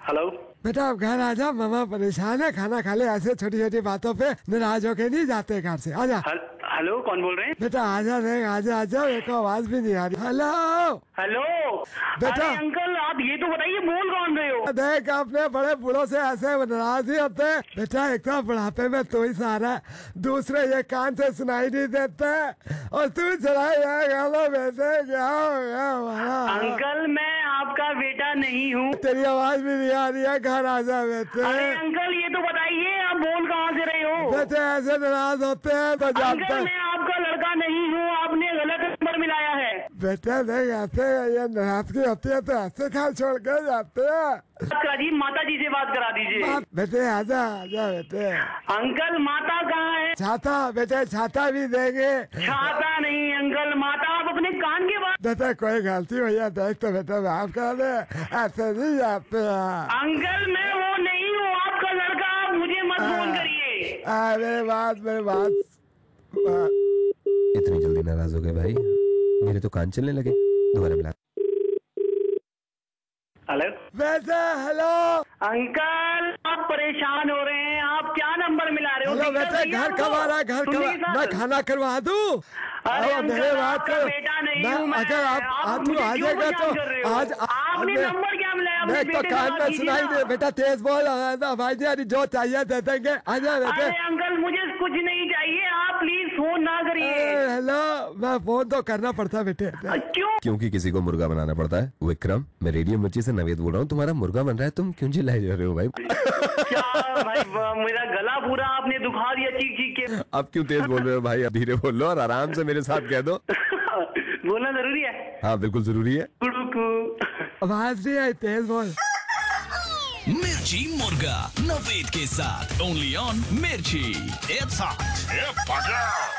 Hello बेटा आप घर आ जा, मामा परेशान है, खाना खा ले, ऐसे छोटी छोटी बातों पे नाराज होके नहीं जाते घर से। आजा। हेलो कौन बोल रहे हैं? बेटा आजा नहीं, आजा आजा, मेरे को आवाज भी नहीं आ रही। हेलो हेलो बेटा। अरे अंकल आप ये तो बताइए बोल कौन रहे हो? देख अपने बड़े बूढ़ों से ऐसे नाराज ही होते हैं। बेटा एक तो बुढ़ापे में तू ही सहारा है, दूसरे ये कान से सुनाई नहीं देते, और तू चला गाना बेटे क्या हो गया हमारा? अंकल मैं आपका बेटा नहीं हूँ। तेरी आवाज भी नहीं आ रही है, घर आ जा बेटे। अरे अंकल ये तो बताइए आप बोल कहाँ से रहे हो? बेटे ऐसे नाराज होते हैं तो जानते अंकल मैं आपका लड़का नहीं हूँ, आपने गलत नंबर मिलाया है। बेटे नहीं, ऐसे ये नाराजगी होती है तो ऐसे खाल छोड़ के जाते हैं। बात करा दीजिए, माता जी से बात करा दीजिए। बेटे आजा आजा बेटे। अंकल माता कहाँ है? छाता बेटे, छाता भी देंगे। छाता नहीं अंकल, माता आप अपने कान के बात। बेटा कोई गलती हुई है देख तो बेटा माफ कर दे, ऐसे नहीं जाते हैं। अंकल मैं वो नहीं हूँ आपका लड़का, आप मुझे मत फोन करिए। मेरे बात इतनी जल्दी नाराज हो गए भाई, मेरे तो कान चलने लगे। दोबारा मिला। हेलो बेटा हेलो। अंकल आप परेशान हो रहे हैं, आप क्या नंबर मिला रहे हो? हेलो बेटे, घर कब आ रहा है? घर कब? मैं खाना करवा दूँ? अरे मेरे बात आपका बेटा नहीं हूँ मैं। अगर आप तू आ जाएगा तो आज आपने नंबर क्या मिलाया? मैं तो कान में सुनाई दे। बेटा तेज बोल, भाई जी जो चाहिए दे देंगे। आजा बेटे। अरे अंकल मुझे कुछ नहीं चाहिए, आप प्लीज फोन ना करिए। हेलो, मैं फोन तो करना पड़ता बेटे। क्यों? क्योंकि किसी को मुर्गा बनाना पड़ता है। विक्रम, मैं रेडियो मिर्ची से नवेद बोल रहा हूँ, तुम्हारा मुर्गा बन रहा है, तुम क्यों चिल्लाए जा रहे हो भाई? क्या भाई मेरा गला पूरा आपने दुखा दिया चीख चीख के। आप क्यों तेज बोल रहे हो भाई? अब धीरे बोल लो और आराम से मेरे साथ कह दो। बोलना जरूरी है? हाँ बिल्कुल जरूरी है। आवाज नहीं आई, तेज बोल। मिर्ची मुर्गा नवेद के साथ ओनली ऑन मिर्ची। It's hot.